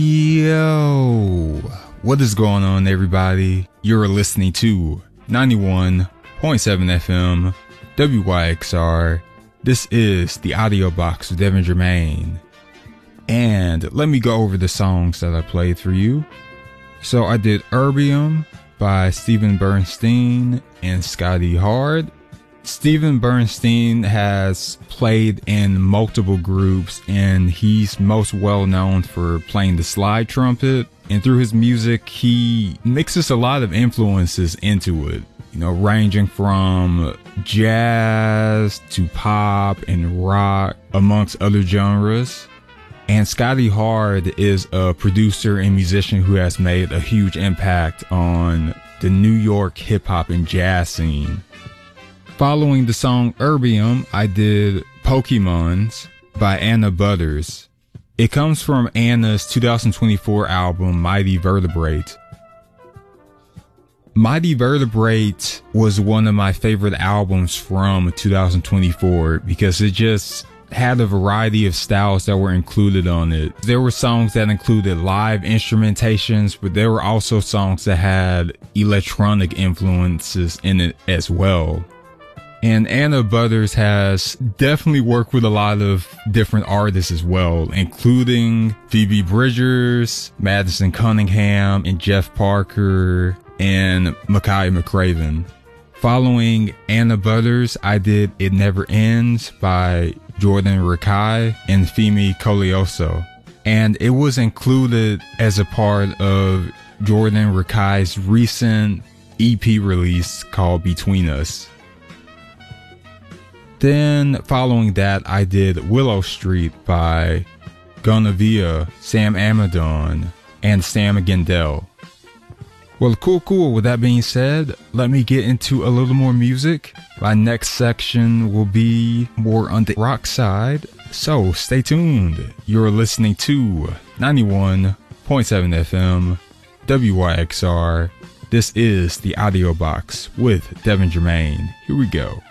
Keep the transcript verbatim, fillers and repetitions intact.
Yo, what is going on, everybody? You're listening to ninety-one point seven F M W Y X R. This is the Audio Box with Devin Germain. And let me go over the songs that I played for you. So I did Erbium by Steven Bernstein and Scotty Hard. Steven Bernstein has played in multiple groups, and he's most well known for playing the slide trumpet. And through his music, he mixes a lot of influences into it, you know, ranging from jazz to pop and rock, amongst other genres. And Scotty Hard is a producer and musician who has made a huge impact on the New York hip hop and jazz scene. Following the song Erbium, I did Pokemons by Anna Butters. It comes from Anna's two thousand twenty-four album, Mighty Vertebrate. Mighty Vertebrate was one of my favorite albums from two thousand twenty-four because it just had a variety of styles that were included on it. There were songs that included live instrumentations, but there were also songs that had electronic influences in it as well. And Anna Butters has definitely worked with a lot of different artists as well, including Phoebe Bridgers, Madison Cunningham, and Jeff Parker, and Makai McCraven. Following Anna Butters, I did It Never Ends by Jordan Rakai and Femi Koleoso. And it was included as a part of Jordan Rakai's recent E P release called Between Us. Then following that, I did Willow Street by Gunavia, Sam Amadon, and Sam Gendel. Well, cool, cool. With that being said, let me get into a little more music. My next section will be more on the rock side, so stay tuned. You're listening to ninety-one point seven F M W Y X R. This is the Audio Box with Devin Germain. Here we go.